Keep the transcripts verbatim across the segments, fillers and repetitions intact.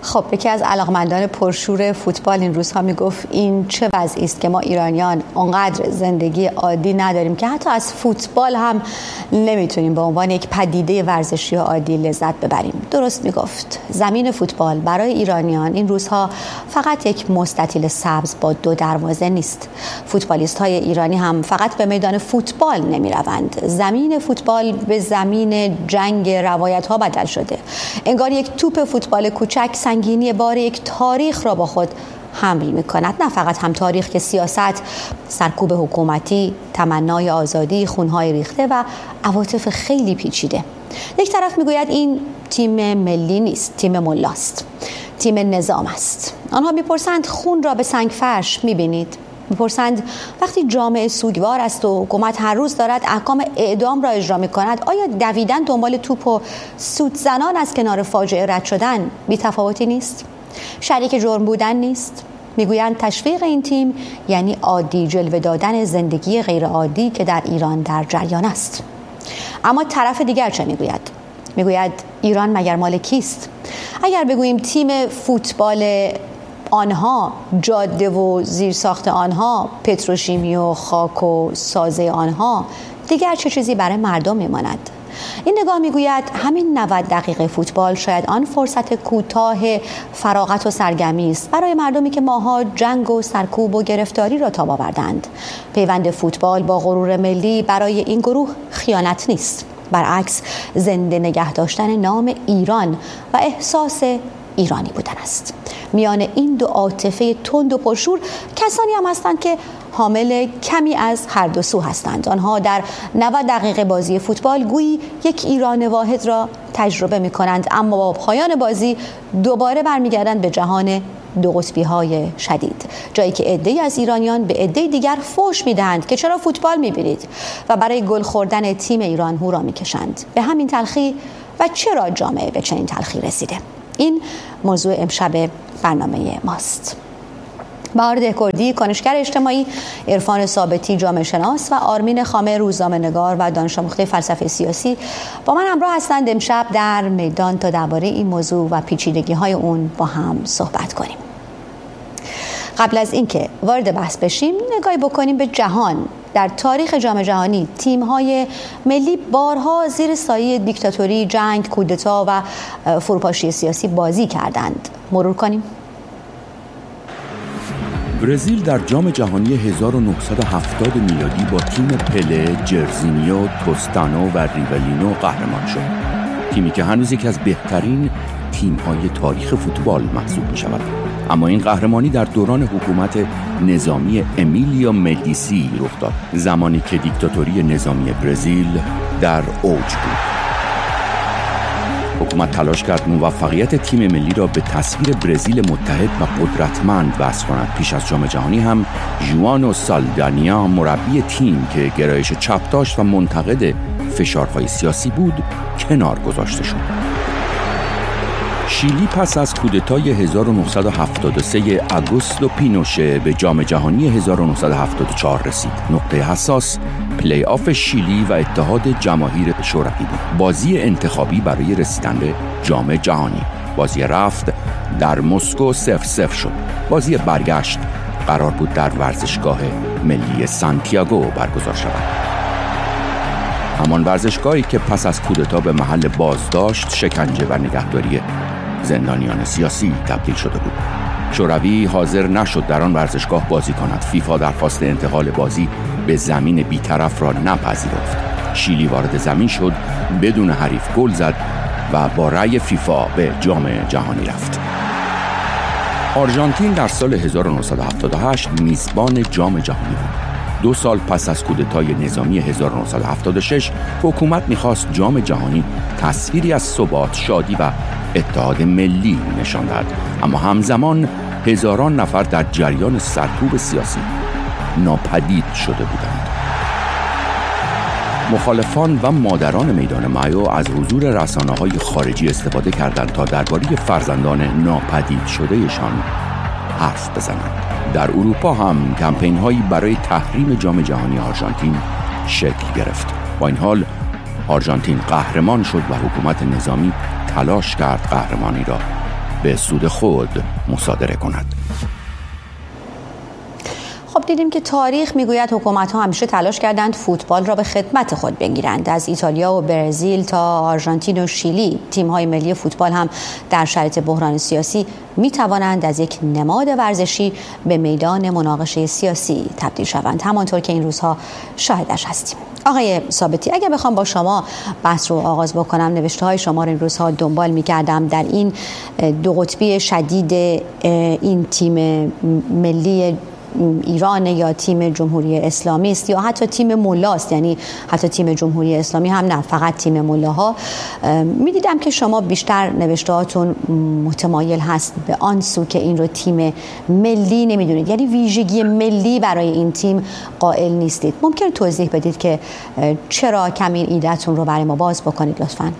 خب یکی از علاقمندان پرشور فوتبال این روزها میگفت این چه وضعی است که ما ایرانیان اونقدر زندگی عادی نداریم که حتی از فوتبال هم نمیتونیم به عنوان یک پدیده ورزشی عادی لذت ببریم. درست میگفت. زمین فوتبال برای ایرانیان این روزها فقط یک مستطیل سبز با دو دروازه نیست. فوتبالیست های ایرانی هم فقط به میدان فوتبال نمیروند. زمین فوتبال به زمین جنگ روایت ها بدل شده. انگار یک توپ فوتبال کوچک سنگینی بار یک تاریخ را با خود حمل می کند. نه فقط هم تاریخ که سیاست، سرکوب حکومتی، تمنای آزادی، خونهای ریخته و عواطف خیلی پیچیده. یک طرف می گوید این تیم ملی نیست، تیم ملاست، تیم نظام است. آنها می پرسند خون را به سنگ فرش می بینید؟ می پرسند وقتی جامعه سوگوار است و حکومت هر روز دارد احکام اعدام را اجرا می کند، آیا دویدن دنبال توپ و سوت زنان از کنار فاجعه رد شدن بی تفاوتی نیست؟ شریک جرم بودن نیست؟ میگویند تشویق این تیم یعنی عادی جلوه دادن زندگی غیر عادی که در ایران در جریان است. اما طرف دیگر چه میگوید؟ میگوید ایران مگر مال کیست؟ اگر بگوییم تیم فوتبال آنها، جاده و زیرساخت آنها، پتروشیمی و خاک و سازه آنها، دیگر چه چیزی برای مردم میماند؟ این نگاه میگوید همین نود دقیقه فوتبال شاید آن فرصت کوتاه فراغت و سرگرمی است برای مردمی که ماها جنگ و سرکوب و گرفتاری را تاب آوردند. پیوند فوتبال با غرور ملی برای این گروه خیانت نیست، برعکس زنده نگه داشتن نام ایران و احساس ایرانی بودن است. میان این دو عاطفه تند و پرشور کسانی هم هستند که حامل کمی از هر دو سو هستند. آنها در نود دقیقه بازی فوتبال گویی یک ایران واحد را تجربه می کنند، اما با پایان بازی دوباره برمیگردند به جهان دو قطبی های شدید، جایی که عده‌ای از ایرانیان به عده دیگر فحش میدهند که چرا فوتبال میبینید و برای گل خوردن تیم ایران هورا میکشند. به همین تلخی و چرا جامعه به چنین تلخی رسیده؟ این موضوع امشب برنامه ماست. بهار دهکردی، کنشگر اجتماعی، عرفان ثابتی، جامعه شناس و آرمین خامه، روزنامه‌نگار و دانش آموخته فلسفه سیاسی با من همراه هستند امشب در میدان تا درباره این موضوع و پیچیدگی‌های اون با هم صحبت کنیم. قبل از اینکه وارد بحث بشیم، نگاهی بکنیم به جهان. در تاریخ جام جهانی تیم‌های ملی بارها زیر سایه دیکتاتوری، جنگ، کودتا و فروپاشی سیاسی بازی کردند. مرور کنیم. برزیل در جام جهانی هزار و نهصد و هفتاد میلادی با تیم پله، جرزینیو، توستانو و ریولینو قهرمان شد. تیمی که هنوز یکی از بهترین تیم‌های تاریخ فوتبال محسوب می‌شود. اما این قهرمانی در دوران حکومت نظامی امیلیو مدیسی رخ داد، زمانی که دیکتاتوری نظامی برزیل در اوج بود. حکومت تلاش کرد موفقیت تیم ملی را به تصویر برزیل متحد و قدرتمند وصل کند. پیش از جام جهانی هم ژوانو سالدانیا، مربی تیم که گرایش چپ داشت و منتقد فشارهای سیاسی بود، کنار گذاشته شد. شیلی پس از کودتای هزار و نهصد و هفتاد و سه آگوستو پینوشه به جام جهانی هزار و نهصد و هفتاد و چهار رسید. نقطه حساس پلی آف شیلی و اتحاد جماهیر شوروی بود. بازی انتخابی برای رسیدن به جام جهانی. بازی رفت در مسکو صفر صفر شد. بازی برگشت قرار بود در ورزشگاه ملی سانتیاگو برگزار شود. همان ورزشگاهی که پس از کودتا به محل بازداشت، شکنجه و نگهداری زندانیان سیاسی تبدیل شده بود. شوروی حاضر نشد در آن ورزشگاه بازی کند. فیفا درخواست انتقال بازی به زمین بی‌طرف را نپذیرفت. شیلی وارد زمین شد، بدون حریف گل زد و با رأی فیفا به جام جهانی رفت. آرژانتین در سال هزار و نهصد و هفتاد و هشت میزبان جام جهانی بود. دو سال پس از کودتای نظامی هزار و نهصد و هفتاد و شش، حکومت می‌خواست جام جهانی تصویری از ثبات، شادی و اتحاد ملی نشان دهد، اما همزمان هزاران نفر در جریان سرکوب سیاسی ناپدید شده بودند. مخالفان و مادران میدان مایو از حضور رسانه‌های خارجی استفاده کردند تا درباره فرزندان ناپدید شدهشان حرف بزنند. در اروپا هم کمپین‌هایی برای تحریم جام جهانی آرژانتین شکل گرفت. با این حال آرژانتین قهرمان شد و حکومت نظامی تلاش کرد قهرمانی را به سود خود مصادره کند. خب دیدیم که تاریخ میگوید حکومت‌ها همیشه تلاش کردند فوتبال را به خدمت خود بگیرند. از ایتالیا و برزیل تا آرژانتین و شیلی تیم‌های ملی فوتبال هم در شرایط بحران سیاسی می‌توانند از یک نماد ورزشی به میدان مناقشه سیاسی تبدیل شوند، همانطور که این روزها شاهدش هستیم. آقای ثابتی، اگر بخوام با شما بحث رو آغاز بکنم، نوشته‌های شما رو این روزها دنبال می‌کردم در این دو قطبی شدید این تیم ملی ایران یا تیم جمهوری اسلامی است یا حتی تیم ملاست، یعنی حتی تیم جمهوری اسلامی هم نه، فقط تیم ملاها، میدیدم که شما بیشتر نوشتهاتون متمایل هست به آن سو که این رو تیم ملی نمیدونید، یعنی ویژگی ملی برای این تیم قائل نیستید. ممکن توضیح بدید که چرا کمی این ایده‌تون رو برای ما باز بکنید لطفاً؟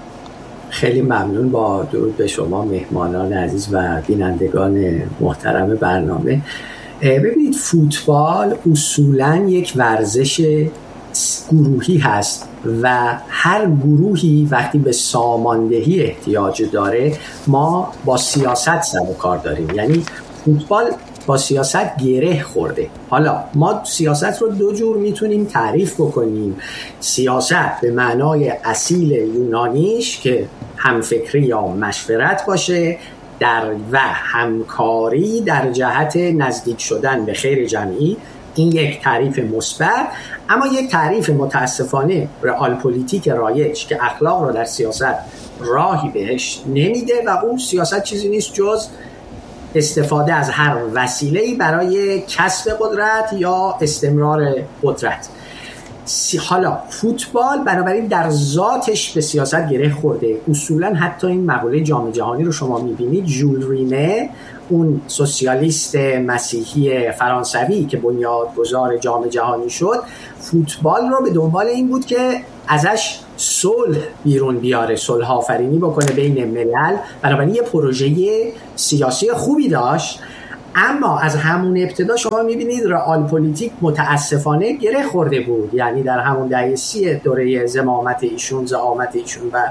خیلی ممنون. با درود به شما مهمانان عزیز و بینندگان محترم برنامه. ببینید، فوتبال اصولاً یک ورزش گروهی هست و هر گروهی وقتی به ساماندهی احتیاج داره ما با سیاست سر و کار داریم. یعنی فوتبال با سیاست گره خورده. حالا ما سیاست رو دو جور میتونیم تعریف بکنیم. سیاست به معنای اصیل یونانیش که همفکری یا مشورت باشه در و همکاری در جهت نزدیک شدن به خیر جمعی، این یک تعریف مثبت. اما یک تعریف متاسفانه رئال پلیتیک رایج که اخلاق رو در سیاست راهی بهش نمیده و اون سیاست چیزی نیست جز استفاده از هر وسیله‌ای برای کسب قدرت یا استمرار قدرت. حالا فوتبال بنابراین در ذاتش به سیاست گره خورده. اصولا حتی این مقوله جام جهانی رو شما میبینید، ژول ریمه، اون سوسیالیست مسیحی فرانسوی که بنیادگذار جام جهانی شد، فوتبال رو به دنبال این بود که ازش صلح بیرون بیاره، صلح آفرینی بکنه بین ملل. بنابراین یه پروژه سیاسی خوبی داشت. اما از همون ابتدا شما میبینید رئال پلیتیک متاسفانه گره خورده بود. یعنی در همون دهه سی دوره زمامت ایشون زعامت ایشون و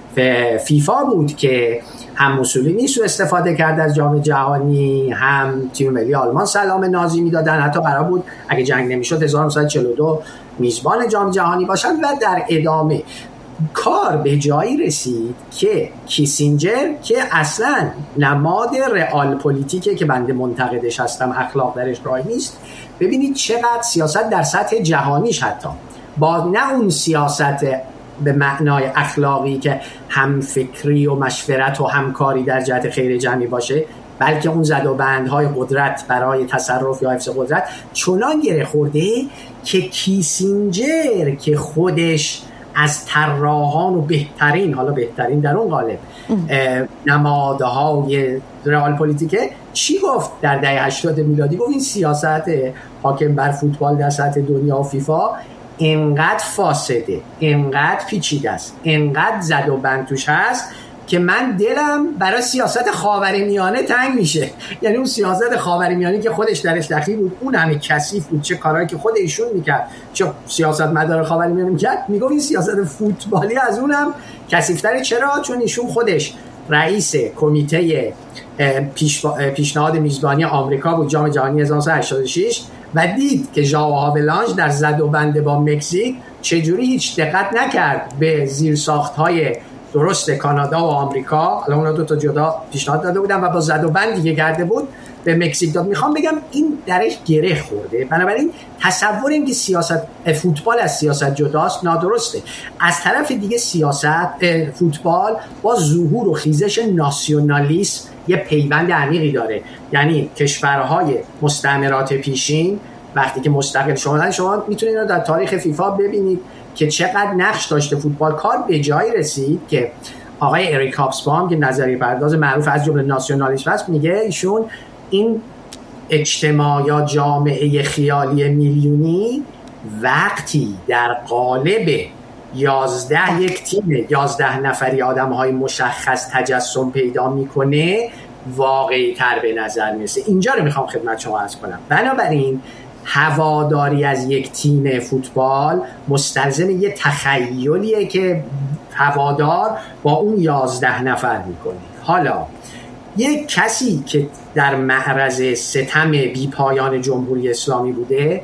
فیفا بود که هم موسولینی سو استفاده کرد از جام جهانی، هم تیم ملی آلمان سلام نازی میدادن. حتی قرار بود اگه جنگ نمیشد هزار و نهصد و چهل و دو میزبان جام جهانی باشن. و در ادامه کار به جایی رسید که کیسینجر که اصلا نماد رئال پلیتیکه که بنده منتقدش هستم، اخلاق درش راه نیست، ببینید چقدر سیاست در سطح جهانیش حتی با نه اون سیاست به معنای اخلاقی که هم فکری و مشورت و همکاری در جهت خیر جمعی باشه، بلکه اون زد و بندهای قدرت برای تصرف یا حفظ قدرت چنان گره خورده که کیسینجر که خودش از طراحان و بهترین، حالا بهترین در اون قالب نمادهای رئال پلیتیکه، چی گفت در دهه هشتاد میلادی؟ گفت این سیاست حاکم بر فوتبال در سطح دنیا و فیفا اینقدر فاسده، اینقدر پیچیده است، اینقدر زد و بند توش هست که من دلم برای سیاست خاورمیانه تنگ میشه. یعنی اون سیاست خاورمیانه که خودش درش دخیل بود، اون همه کثیف بود، چه کارهایی که خود ایشون میکرد، چه سیاست مدار خاورمیانه میکرد، میگفت این سیاست فوتبالی از اونم کثیف‌تره. چرا؟ چون ایشون خودش رئیس کمیته پیش پیشنهاد میزبانی آمریکا بود جام جهانی هزار و نهصد و هشتاد و شش و دید که ژائو هاولانژ در زد و بند با مکزیک چجوری هیچ دقت نکرد به زیرساخت‌های درست کانادا و آمریکا. حالا اونا دو تا جدا پیشنهاد داده بودن و با زد و بندی که کرده بود به مکزیک داد. میخوام بگم این درش گره خورده. بنابراین تصور این که سیاست فوتبال از سیاست جداست نادرسته. از طرف دیگه سیاست فوتبال با ظهور و خیزش ناسیونالیسم یه پیوند عمیقی داره. یعنی کشورهای مستعمرات پیشین وقتی که مستقل شدن، شما میتونید رو در تاریخ فیفا ببینید که چقدر نقش داشته فوتبال. کار به جایی رسید که آقای اریک هابسبام که نظریه پرداز معروف از جمله ناسیونالیسم است، میگه ایشون این اجتماع یا جامعه خیالی میلیونی وقتی در قالب یازده یک تیم یازده نفری آدم‌های مشخص تجسم پیدا میکنه واقعی تر به نظر میرسه. اینجا رو میخوام خدمت شما عرض کنم. بنابراین هواداری از یک تیم فوتبال مستلزم یه تخیلیه که هوادار با اون یازده نفر میکنه. حالا یک کسی که در معرض ستم بیپایان جمهوری اسلامی بوده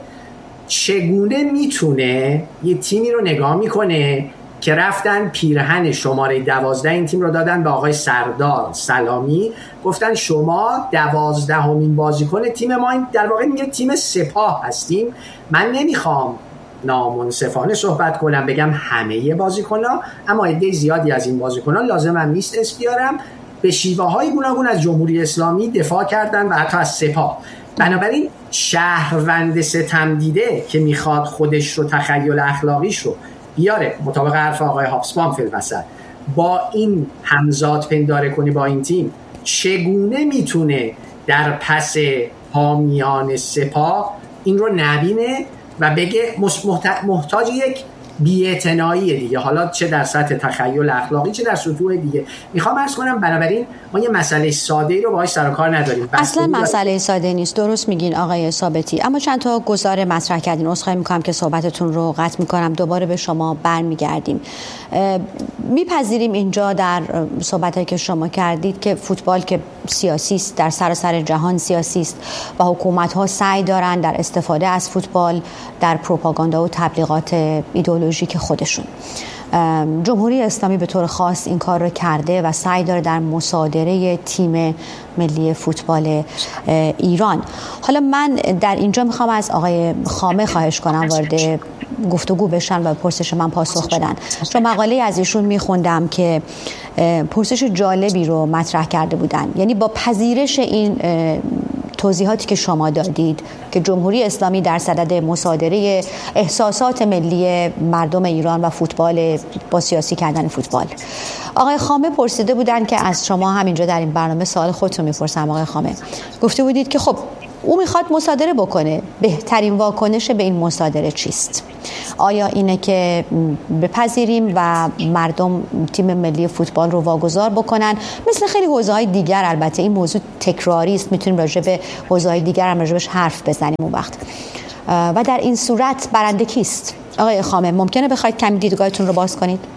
چگونه میتونه یه تیمی رو نگاه میکنه که رفتن پیرهن شماره دوازده این تیم رو دادن به آقای سردار سلامی، گفتن شما دوازدهمین بازیکن تیم ما، این در واقع میگه تیم سپاه هستیم. من نمیخوام نامنصفانه صحبت کنم بگم همه بازیکن‌ها، اما عده زیادی از این بازیکن‌ها لازم هم نیست اسم بیارم، به شیوه‌های گوناگون از جمهوری اسلامی دفاع کردن و حتی از سپاه. بنابراین شهروند ستم دیده که میخواد خودش رو تخیل اخلاقیش رو بیاره مطابق حرف آقای هابسبام فی الوسط با این همزاد پنداره کنی با این تیم، چگونه میتونه در پس حامیان سپاه این رو نبینه و بگه محتاج یک بی‌اعتنایی دیگه، حالا چه در سطح تخیل اخلاقی چه در سطوح دیگه. میخوام عرض کنم بنابراین ما یه مسئله ساده‌ای رو باهاش سر و کار نداریم. اصلا مسئله ساده نیست، درست میگین آقای ثابتی. اما چند تا گزاره مطرح کردین، عذرخواهی میکنم که صحبتتون رو قطع میکنم، دوباره به شما برمیگردیم. میپذیریم اینجا در صحبتایی که شما کردید که فوتبال که سیاسی است، در سراسر جهان سیاسی است و حکومت‌ها سعی دارن در استفاده از فوتبال در پروپاگاندا و تبلیغات ایدئولوژیک خودشون. جمهوری اسلامی به طور خاص این کار رو کرده و سعی داره در مصادره تیم ملی فوتبال ایران. حالا من در اینجا میخوام از آقای خامه خواهش کنم وارد گفتگو بشن و پرسش من پاسخ بدن، چون مقاله از ایشون میخوندم که پرسش جالبی رو مطرح کرده بودن، یعنی با پذیرش این توضیحاتی که شما دادید که جمهوری اسلامی در صدد مصادره احساسات ملی مردم ایران و فوتبال با سیاسی کردن فوتبال، آقای خامه پرسیده بودن که از شما همینجا در این برنامه سوال خودتون میپرسم آقای خامه، گفته بودید که خب او میخواد مصادره بکنه، بهترین واکنش به این مصادره چیست؟ آیا اینه که بپذیریم و مردم تیم ملی فوتبال رو واگذار بکنن مثل خیلی حوزه‌های دیگر؟ البته این موضوع تکراری است، میتونیم راجع به حوزه‌های دیگر هم راجعش حرف بزنیم اون وقت. و در این صورت برنده کیست؟ آقای خامه ممکنه بخواید کمی دیدگاهتون رو باز کنید؟